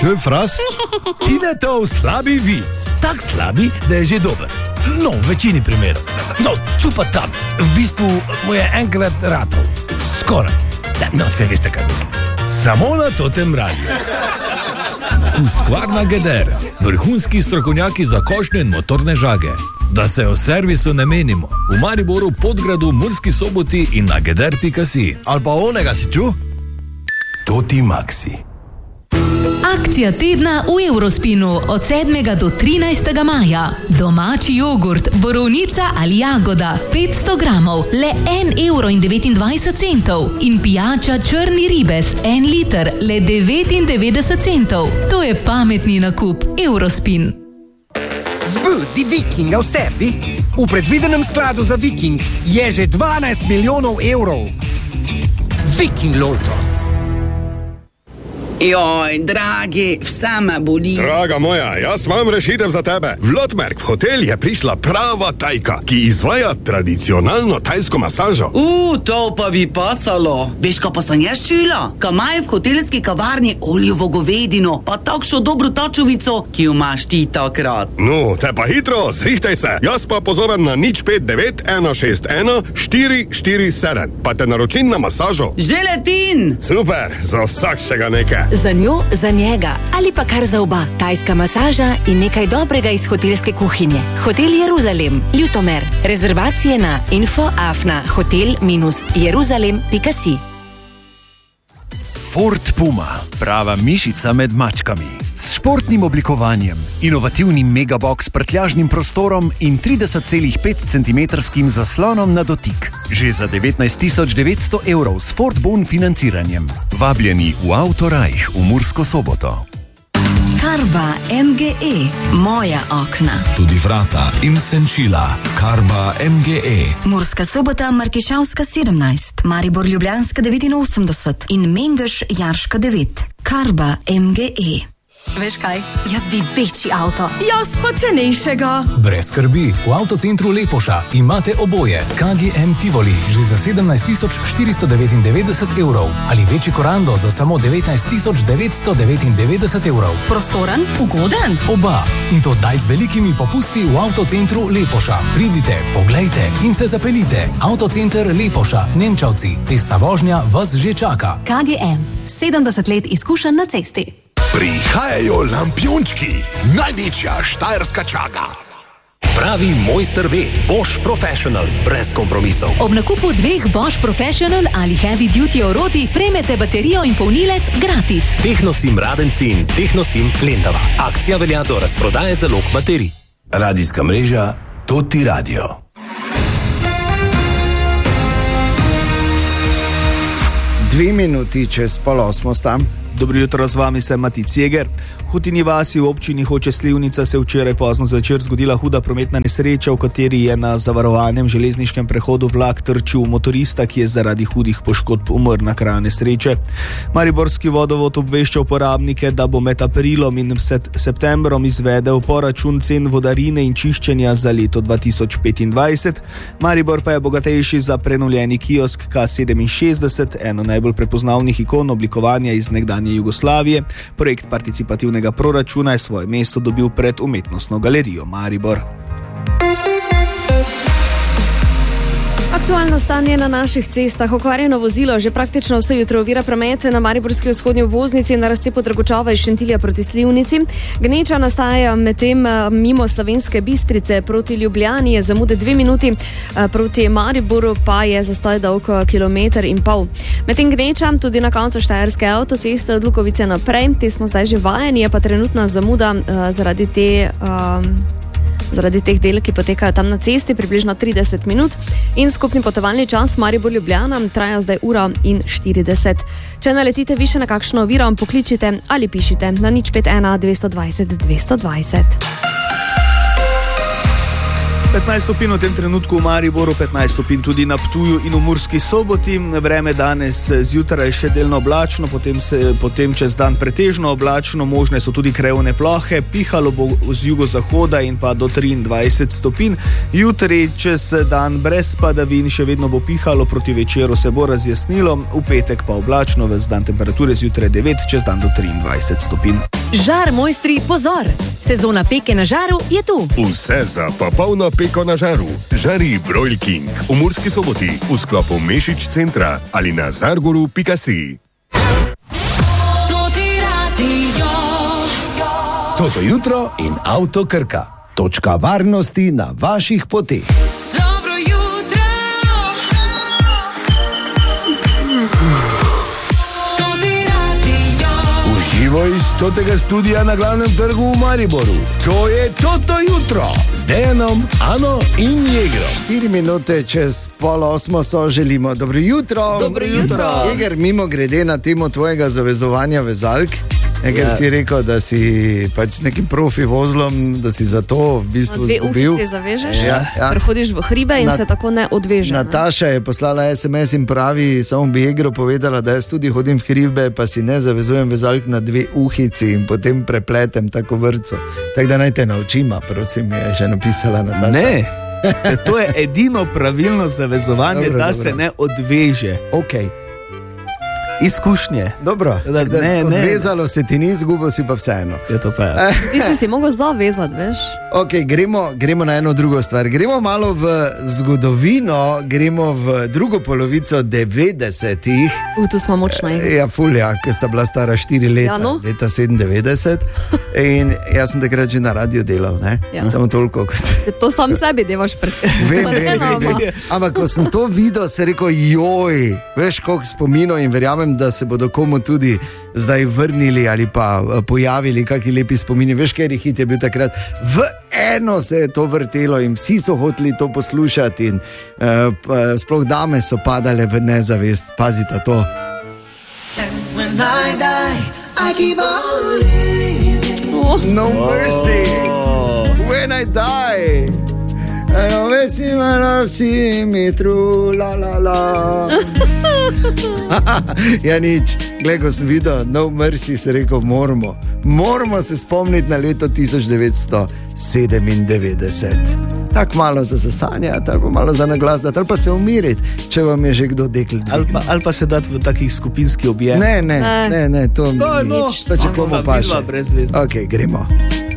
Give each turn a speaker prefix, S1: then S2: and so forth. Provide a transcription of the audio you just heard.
S1: Že fras?
S2: Tinetov slabi vic. Tak slabi, da je že dober. No, v večini primerov. No, tu pa tam. V bistvu mu je enkrat ratov. Skoraj. No, se veste, kaj mislim. Samo na Totem radiju. Husqvarna Geder. Vrhunski strokovnjaki za košnje in motorne žage. Da se o servisu ne menimo. V Mariboru, Podgradu, Murski Soboti in na geder.si.
S1: Ali pa onega si ču?
S3: Toti Maxi.
S4: Akcija tedna v Eurospinu od 7. do 13. maja. Domači jogurt, borovnica ali jagoda 500 gramov, le 1,29 € in pijača črni ribes 1 liter, le 99 centov. To je pametni nakup. Eurospin.
S5: Zbudi Vikinga v sebi. V predvidenem skladu za Viking je že 12 milijonov evrov. Viking Lotto.
S6: Joj, dragi, vse me boli.
S7: Draga moja, jaz imam rešitev za tebe. V Lotmerk v hotel je prišla prava tajka, ki izvaja tradicionalno tajsko masažo.
S6: To pa bi pasalo. Veš, kaj pa sem jaz čula? Kaj imajo v hotelski kavarni oljevo govedino, pa takšno dobro tačovico, ki jo imaš ti takrat.
S7: No, te pa hitro, zrihtaj se. Jaz pa pozovem na 059 161 447, pa te naročim na masažo.
S6: Že letin!
S7: Super, za vsakšega nekaj.
S8: Za njo, za njega ali pa kar za oba. Tajska masaža in nekaj dobrega iz hotelske kuhinje. Hotel Jeruzalem, Ljutomer. Rezervacije na info@hotel-jeruzalem.si.
S9: Ford Puma, prava mišica med mačkami. S športnim oblikovanjem, inovativnim megabox prtljažnim prostorom in 30,5 cm zaslonom na dotik. Že za 19.900 € s Ford Bon financiranjem. Vabljeni v Autorajh v Mursko Soboto.
S10: Karba MGE, moja okna.
S3: Tudi vrata in senčila. Karba MGE.
S10: Murska Sobota, Markišavska 17, Maribor Ljubljanska 89 in Mengeš Jarška 9. Karba MGE.
S11: Veš kaj? Jaz bi večji avto. Jaz pa cenejšega.
S12: Brez skrbi, v Avtocentru Lepoša imate oboje. KGM Tivoli že za 17.499 € ali večji Korando za samo 19.999 €.
S11: Prostoren, ugoden?
S12: Oba. In to zdaj z velikimi popusti v Avtocentru Lepoša. Pridite, poglejte in se zapeljite. Avtocenter Lepoša, Nemčavci. Testa vožnja vas že čaka.
S11: KGM. 70 let izkušenj na cesti.
S3: Prihajajo lampiončki, največja štajerska čaga.
S13: Pravi mojster ve, Bosch Professional, brez kompromisov.
S4: Ob nakupu 2 Bosch Professional ali Heavy Duty orodij prejmete baterijo in polnilec gratis.
S13: Tehnosim Radenci in Tehnosim Lendava. Akcija velja do razprodaje zalog baterij.
S3: Radijska mreža Toti Radio.
S14: Dve minuti čez 7:30 sta. Dobro jutro, z vami sem Matic Jeger. V Hutini vasi v občini Hoče Slivnica se včeraj pozno zvečer zgodila huda prometna nesreča, v kateri je na zavarovanem železniškem prehodu vlak trčil motorista, ki je zaradi hudih poškodb umrl na kraju nesreče. Mariborski vodovod obvešča uporabnike, da bo med aprilom in septembrom izvedel poračun cen vodarine in čiščenja za leto 2025. Maribor pa je bogatejši za prenovljeni kiosk K67, eno najbolj prepoznavnih ikon oblikovanja iz nekdanje Jugoslavije. Projekt participativnega proračuna je svoje mesto dobil pred umetnostno galerijo Maribor.
S15: Aktualno stanje na naših cestah. Okvarjeno vozilo že praktično vse jutro ovira promet na mariborski vzhodni obvoznici na razcepu Dragočova iz Šentilja proti Slivnici. Gneča nastaja medtem mimo Slovenske Bistrice proti Ljubljani, je zamude 2 minuti, proti Mariboru pa je zastoj dolg 1,5 kilometra. Medtem gneča tudi na koncu štajerske avtoceste od Lukovice naprej, te smo zdaj že vajeni, je pa trenutna zamuda zaradi teh del, ki potekajo tam na cesti, približno 30 minut in skupni potovalni čas Maribor-Ljubljana traja zdaj 1:40. Če naletite više na kakšno oviro, pokličite ali pišite na 051 220 220.
S14: 15 stopinj v tem trenutku v Mariboru, 15 stopinj tudi na Ptuju in v Murski Soboti. Vreme danes zjutraj še delno oblačno, potem čez dan pretežno oblačno, možne so tudi krajevne plohe, pihalo bo z jugozahoda in pa do 23 stopinj. Jutri čez dan brez padavin, še vedno bo pihalo, proti večeru se bo razjasnilo, v petek pa oblačno, ves dan temperature zjutraj 9, čez dan do 23 stopinj.
S8: Žar mojstri, pozor! Sezona peke na žaru je tu.
S7: Vse za popolno peko na žaru. Žari Broil King v Murski Soboti v sklopu Mešič centra ali na zargoru.si.
S2: Toto jutro in Avto Krka. Točka varnosti na vaših poteh. Živo iz totega studia na glavnem trgu v Mariboru. To je Toto jutro z Dejanom, Ano in Jegrom.
S1: 4 minute čez 7:30 so želimo. Dobro jutro.
S15: Dobro jutro.
S1: Jeger, mimo grede na temo tvojega zavezovanja vezalk, ker si rekel, da si pač nekim profi vozlom, da si zato v bistvu zgubil.
S15: Dve uhice zavežeš, prehodiš v hribe in se tako ne odveže.
S1: Nataša je poslala SMS in pravi, samo bi Jegro povedala, da jaz tudi hodim v hribe, pa si ne zavezujem vezalk na 2 uhici in potem prepletem tako vrco. Tako da naj te naučima, prosim, je še napisala Nataša.
S14: Ne, to je edino pravilno zavezovanje, da se ne odveže.
S1: Ok.
S14: Izkušnje.
S1: Dobro, odvezalo se ti ni, izgubil si pa vseeno.
S14: Je to pa.
S15: Ti si mogel zavezati, veš?
S1: Ok, gremo na eno drugo stvar. Gremo malo v zgodovino, gremo v drugo polovico 90-ih.
S15: Tu smo močni.
S1: Ja, fulja, ker sta bila stara 4 leta,
S15: ja, no?
S1: Leta 97. In jaz sem takrat že na radio delal, ne?
S15: Ja.
S1: Samo toliko, ko ste...
S15: To sam sebi devaš predstavljati.
S1: Vem. Ampak ko sem to videl, se rekel, joj, veš, koliko spominov in verjamem, da se bodo komu tudi zdaj vrnili ali pa pojavili kakšni lepi spomini. Veš, kaj hit je bil takrat? V eno se je to vrtelo in vsi so hoteli to poslušati in sploh dame so padale v nezavest. Pazite to. No mercy. When I die. No mercy, my love, see me through, la la la. Ja nič, glej, ko sem videl No Mercy, se rekel, moramo se spomniti na leto 1997. Tako malo za zasanje, tako malo za naglasdati, ali pa se umiriti, če vam je že kdo dekl.
S14: Ali pa se dati v takih skupinski objem.
S1: Ne, to nič, pa če komu paše. Ok, gremo.